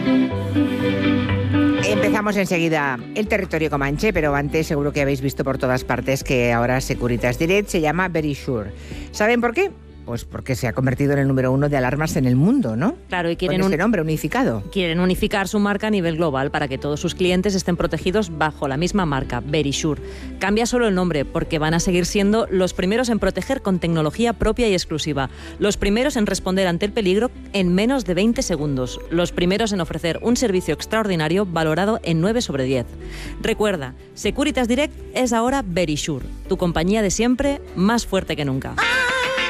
Empezamos enseguida el territorio comanche, pero antes seguro que habéis visto por todas partes que ahora Securitas Direct se llama Verisure. ¿Saben por qué? Pues porque se ha convertido en el número 1 de alarmas en el mundo, ¿no? Claro, y quieren con ese nombre unificado. Quieren unificar su marca a nivel global para que todos sus clientes estén protegidos bajo la misma marca, Verisure. Cambia solo el nombre porque van a seguir siendo los primeros en proteger con tecnología propia y exclusiva. Los primeros en responder ante el peligro en menos de 20 segundos. Los primeros en ofrecer un servicio extraordinario valorado en 9 sobre 10. Recuerda, Securitas Direct es ahora Verisure, tu compañía de siempre más fuerte que nunca.